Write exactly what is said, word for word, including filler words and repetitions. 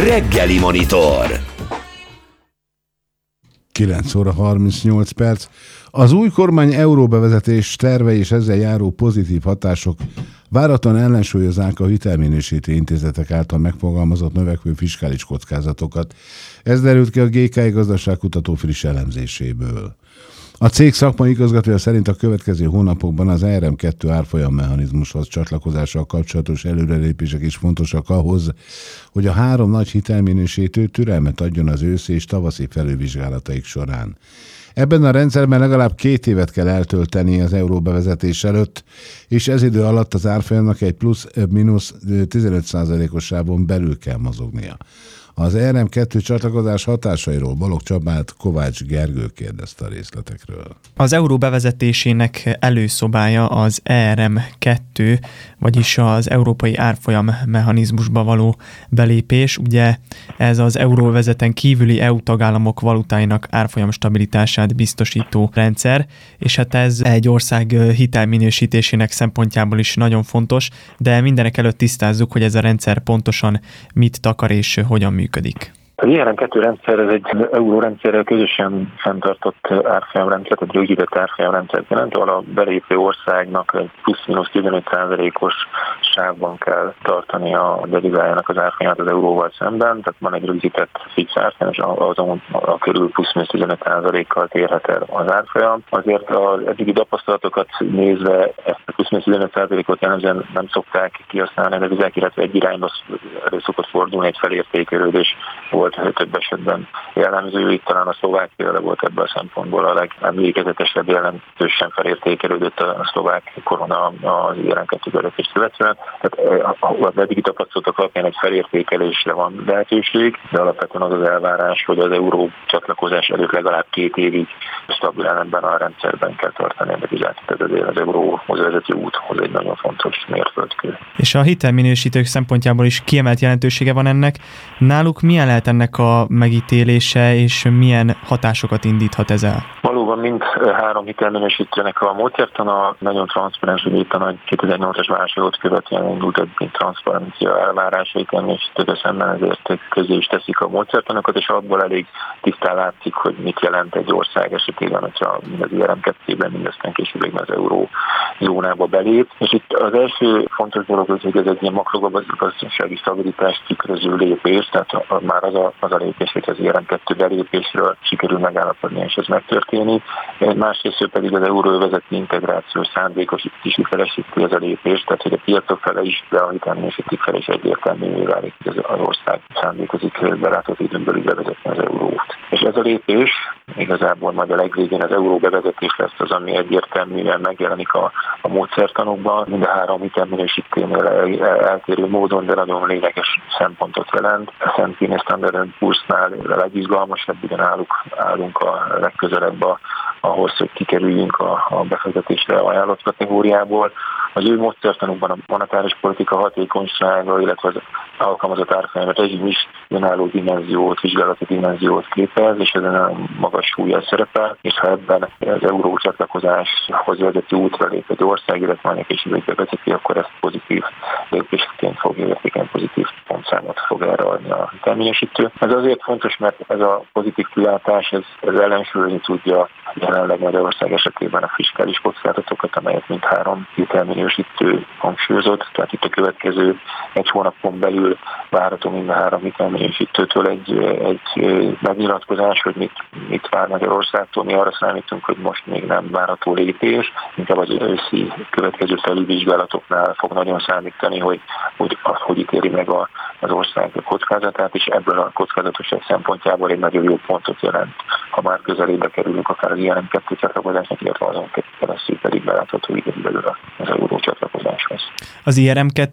Reggeli Monitor. kilenc óra harmincnyolc perc. Az új kormány euróbevezetés terve és ezzel járó pozitív hatások váratlan ellensúlyozzák a hitelminősítő intézetek által megfogalmazott növekvő fiskális kockázatokat. Ez derült ki a gé ká i gazdaságkutató friss elemzéséből. A cég szakmai igazgatója szerint a következő hónapokban az é er em kettő árfolyam mechanizmushoz csatlakozással kapcsolatos előrelépések is fontosak ahhoz, hogy a három nagy hitelminősítő türelmet adjon az őszi és tavaszi felülvizsgálataik során. Ebben a rendszerben legalább két évet kell eltölteni az euró bevezetés előtt, és ez idő alatt az árfolyamnak egy plusz-minusz tizenöt százalékos sávon belül kell mozognia. Az é er em kettő csatlakozás hatásairól Balogh Csabát Kovács Gergő kérdezte a részletekről. Az euró bevezetésének előszobája az é er em kettő, vagyis az európai árfolyam mechanizmusba való belépés. Ugye ez az euróvezeten kívüli é u tagállamok valutáinak árfolyam stabilitását biztosító rendszer, és hát ez egy ország hitelminősítésének szempontjából is nagyon fontos, de mindenek előtt tisztázzuk, hogy ez a rendszer pontosan mit takar és hogyan működik. Az é er em kettő rendszer, ez egy eurórendszerrel közösen fenntartott árfolyamrendszer, tehát rögzített árfolyamrendszert jelent, ahol a belépő országnak egy plusz-minusz tizenöt százalékos sávban kell tartani a devizájának az árfolyamát az euróval szemben, tehát van egy rögzített fix árfolyam, és azon a körül plusz-minusz tizenöt százalékkal térhet el az árfolyam. Azért az eddigi tapasztalatokat nézve ezt a plusz-minusz tizenöt százalékot jellemzően nem szokták kihasználni a devizák, illetve egy irányba elő szokott fordulni, egy felértékelődés volt több esetben jellemző, itt talán a szlovák példa volt ebből a szempontból a legemlékezetesebb, jelentősen felértékelődött a szlovák korona az é er em kettő belépést követően. Tehát az eddigi tapasztalatok alapján egy felértékelésre van lehetőség, de alapvetően az az elvárás, hogy az euró csatlakozás előtt legalább két évig stabilan ebben a rendszerben kell tartani a devizát. Tehát az euróhoz vezető úthoz egy nagyon fontos mérföldkő. És a hitelminősítők szempontjából is kiemelt jelentősége van ennek. Náluk milyen lehet ennek a megítélése, és milyen hatásokat indíthat ez el? Valóban mind három hitelminősítőnek a módszertana nagyon transzparens, hogy itt a nagy kétezer-nyolcas válságot követően indult egy transzparencia elvárása hitelminősítőkkel szemben, ezért közé is teszik a módszertanokat, és abból elég tisztán látszik, hogy mit jelent egy ország esetében, hogyha az é er em kettőben mindaztán később az euró zónába belép. És itt az első fontos dolog, hogy ez egy ilyen makrogazdasági stabilitást tükröző lépés, tehát már az a, az a lépés, hogy az é er em kettő belépésről sikerül megállapodni, és ez megtörténik. Másrészt pedig az euróvezeti integrációs szándékos is felesíti ez a lépés, tehát hogy a piacok fele is, de a hitelminősítők fele is egyértelművé válik, hogy az ország szándékozik belátott időn belül bevezetni az eurót. És ez a lépés igazából majd a legvégén az euró bevezetés lesz az, ami egyértelműen megjelenik a, a módszertanokban. Mind a három hitelminősítőnél el, eltérő módon, de nagyon lényeges szempontot jelent. A Standard and Poor's-nál a legizgalmasabb, ugye náluk állunk a legközelebb a, ahhoz, hogy kikerüljünk a, a befektetésre ajánlott kategóriából. Az ő módszertanukban a monetáris politika hatékonysága, illetve az alkalmazott árfolyam rezsim is önálló dimenziót, vizsgálati dimenziót képez, és ezen a magas súllyal szerepel, és ha ebben az euró csatlakozáshoz vezető útra lép egy ország, illetve majd később bevezeti, akkor ezt pozitív lépésként fogja értéken pozitív pontszámot fog erre adni a hitelminősítő. Ez azért fontos, mert ez a pozitív kilátás, ez, ez ellensúlyozni tudja jelenleg Magyarország esetében a fiskális kockázatokat, amelyet mindhárom hitelminősítő hangsúlyozott. Tehát itt a következő egy hónapon belül várható mind a három hitelminősítőtől egy, egy megnyilatkozás, hogy mit, mit vár Magyarországtól. Mi arra számítunk, hogy most még nem várható lépés, inkább az őszi következő felülvizsgálatoknál fog nagyon számítani, hogy, hogy az, hogy ítéli meg a, az ország kockázatát, és ebből a kockázatosság szempontjából egy nagyon jó pontot jelent, ha már közelébe kerülünk akár az é er em kettő csatlakozásnak, illetve azon keresztül pedig belátható időn belül az euró csatlakozáshoz. Az é er em